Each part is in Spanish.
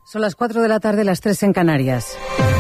Son las 4 de la tarde, las 3 en Canarias.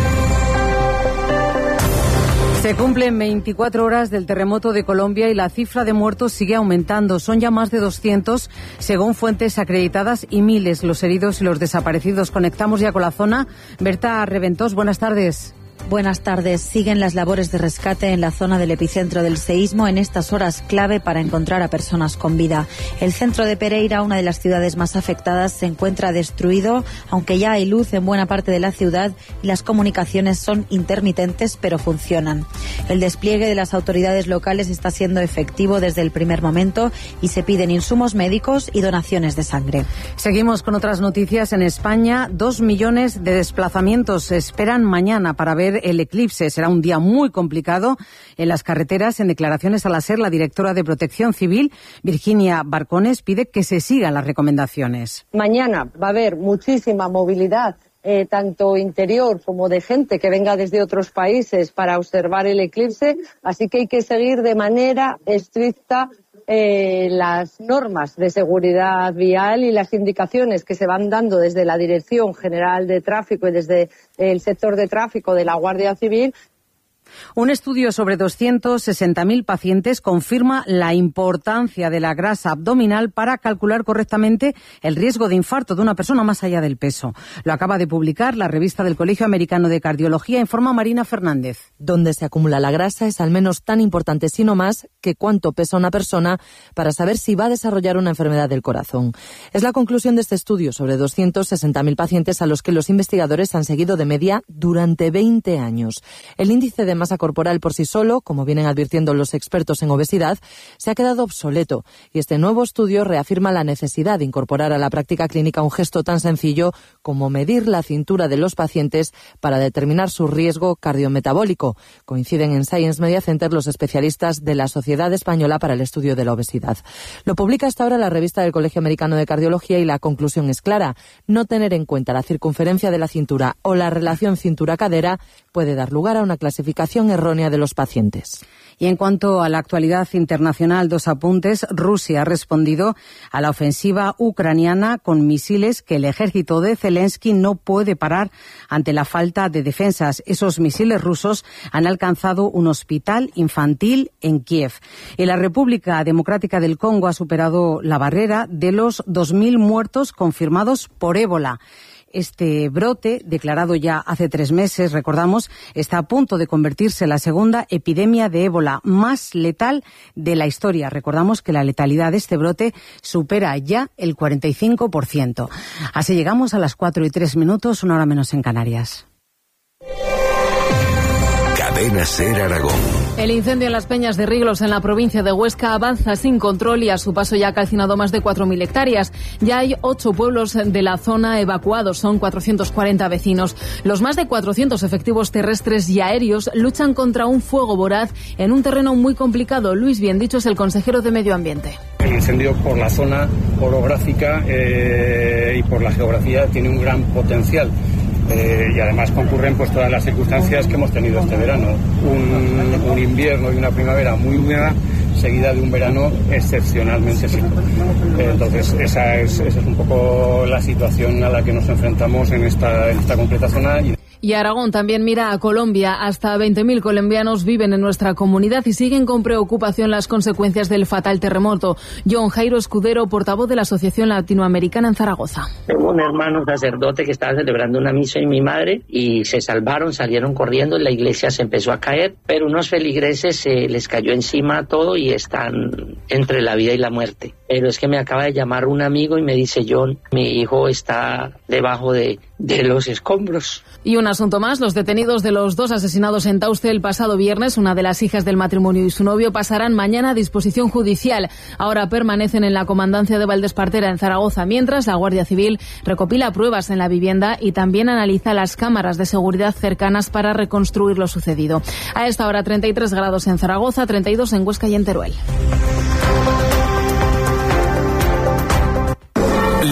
Se cumplen 24 horas del terremoto de Colombia y la cifra de muertos sigue aumentando. Son ya más de 200, según fuentes acreditadas, y miles los heridos y los desaparecidos. Conectamos ya con la zona. Berta Reventós, buenas tardes. Buenas tardes. Siguen las labores de rescate en la zona del epicentro del seísmo en estas horas clave para encontrar a personas con vida. El centro de Pereira, una de las ciudades más afectadas, se encuentra destruido, aunque ya hay luz en buena parte de la ciudad y las comunicaciones son intermitentes, pero funcionan. El despliegue de las autoridades locales está siendo efectivo desde el primer momento y se piden insumos médicos y donaciones de sangre. Seguimos con otras noticias. En España, 2 millones de desplazamientos se esperan mañana para ver el eclipse. Será un día muy complicado en las carreteras. En declaraciones a la SER, la directora de Protección Civil, Virginia Barcones, pide que se sigan las recomendaciones. Mañana va a haber muchísima movilidad, tanto interior como de gente que venga desde otros países para observar el eclipse, así que hay que seguir de manera estricta las normas de seguridad vial y las indicaciones que se van dando desde la Dirección General de Tráfico y desde el sector de tráfico de la Guardia Civil. Un estudio sobre 260.000 pacientes confirma la importancia de la grasa abdominal para calcular correctamente el riesgo de infarto de una persona más allá del peso. Lo acaba de publicar la revista del Colegio Americano de Cardiología, informa Marina Fernández. Donde se acumula la grasa es al menos tan importante, si no más, que cuánto pesa una persona para saber si va a desarrollar una enfermedad del corazón. Es la conclusión de este estudio sobre 260.000 pacientes a los que los investigadores han seguido de media durante 20 años. El índice de masa corporal por sí solo, como vienen advirtiendo los expertos en obesidad, se ha quedado obsoleto y este nuevo estudio reafirma la necesidad de incorporar a la práctica clínica un gesto tan sencillo como medir la cintura de los pacientes para determinar su riesgo cardiometabólico. Coinciden en Science Media Center los especialistas de la Sociedad Española para el Estudio de la Obesidad. Lo publica hasta ahora la revista del Colegio Americano de Cardiología y la conclusión es clara. No tener en cuenta la circunferencia de la cintura o la relación cintura-cadera puede dar lugar a una clasificación errónea de los pacientes. Y en cuanto a la actualidad internacional, 2 apuntes. Rusia ha respondido a la ofensiva ucraniana con misiles que el ejército de Zelensky no puede parar ante la falta de defensas. Esos misiles rusos han alcanzado un hospital infantil en Kiev. Y la República Democrática del Congo ha superado la barrera de los 2.000 muertos confirmados por ébola. Este brote, declarado ya hace 3 meses, recordamos, está a punto de convertirse en la segunda epidemia de ébola más letal de la historia. Recordamos que la letalidad de este brote supera ya el 45%. Así llegamos a las 4:03, 1 hora menos en Canarias. Cadena SER Aragón. El incendio en las Peñas de Riglos, en la provincia de Huesca, avanza sin control y a su paso ya ha calcinado más de 4.000 hectáreas. Ya hay 8 pueblos de la zona evacuados, son 440 vecinos. Los más de 400 efectivos terrestres y aéreos luchan contra un fuego voraz en un terreno muy complicado. Luis Biendicho es el consejero de Medio Ambiente. El incendio, por la zona orográfica y por la geografía, tiene un gran potencial. Y además concurren pues todas las circunstancias que hemos tenido este verano. Un invierno y una primavera muy húmeda, seguida de un verano excepcionalmente seco. Entonces esa es un poco la situación a la que nos enfrentamos en esta completa zona. Y Aragón también mira a Colombia. Hasta 20.000 colombianos viven en nuestra comunidad y siguen con preocupación las consecuencias del fatal terremoto. John Jairo Escudero, portavoz de la Asociación Latinoamericana en Zaragoza. Tengo un hermano sacerdote que estaba celebrando una misa y mi madre y se salvaron, salieron corriendo, la iglesia se empezó a caer, pero unos feligreses se les cayó encima todo y están entre la vida y la muerte. Pero es que me acaba de llamar un amigo y me dice: John, mi hijo está debajo de los escombros. Y un asunto más, los detenidos de los 2 asesinados en Tauste el pasado viernes, una de las hijas del matrimonio y su novio, pasarán mañana a disposición judicial. Ahora permanecen en la comandancia de Valdespartera en Zaragoza, mientras la Guardia Civil recopila pruebas en la vivienda y también analiza las cámaras de seguridad cercanas para reconstruir lo sucedido. A esta hora 33 grados en Zaragoza, 32 en Huesca y en Teruel.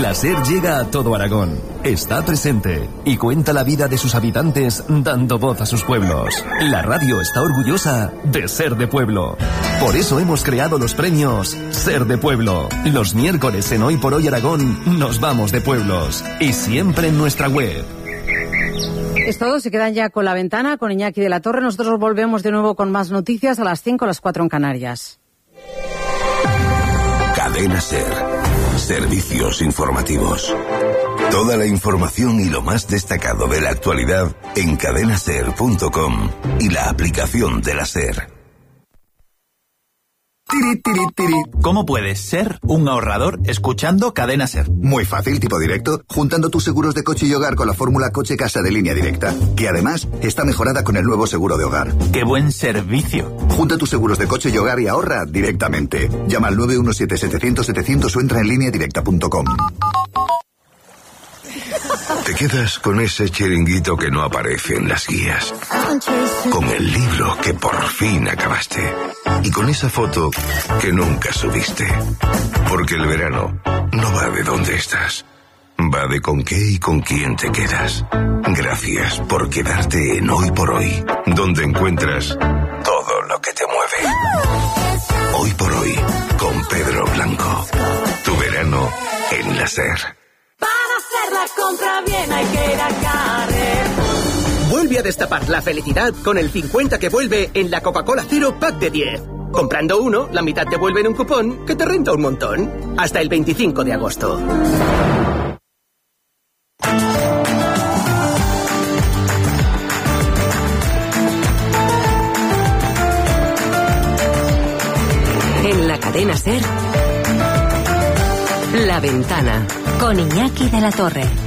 La SER llega a todo Aragón, está presente y cuenta la vida de sus habitantes dando voz a sus pueblos. La radio está orgullosa de ser de pueblo. Por eso hemos creado los premios Ser de Pueblo. Los miércoles en Hoy por Hoy Aragón nos vamos de pueblos y siempre en nuestra web. Es todo, se quedan ya con La Ventana, con Iñaki de la Torre. Nosotros volvemos de nuevo con más noticias a las 5, a las 4 en Canarias. Cadena SER. Servicios informativos. Toda la información y lo más destacado de la actualidad en cadenaser.com y la aplicación de la SER. ¿Cómo puedes ser un ahorrador escuchando Cadena SER? Muy fácil, tipo directo, juntando tus seguros de coche y hogar con la fórmula Coche Casa de Línea Directa, que además está mejorada con el nuevo seguro de hogar. ¡Qué buen servicio! Junta tus seguros de coche y hogar y ahorra directamente. Llama al 917-700-700 o entra en lineadirecta.com. Te quedas con ese chiringuito que no aparece en las guías, con el libro que por fin acabaste y con esa foto que nunca subiste. Porque el verano no va de dónde estás, va de con qué y con quién te quedas. Gracias por quedarte en Hoy por Hoy, donde encuentras todo lo que te mueve. Hoy por Hoy, con Pedro Blanco. Tu verano en la SER. La compra bien hay que ir a Carrefour. Vuelve a destapar la felicidad con el 50 que vuelve en la Coca-Cola Cero Pack de 10. Comprando uno, la mitad te vuelve en un cupón que te renta un montón. Hasta el 25 de agosto. En la cadena SER, La Ventana. Con Iñaki de la Torre.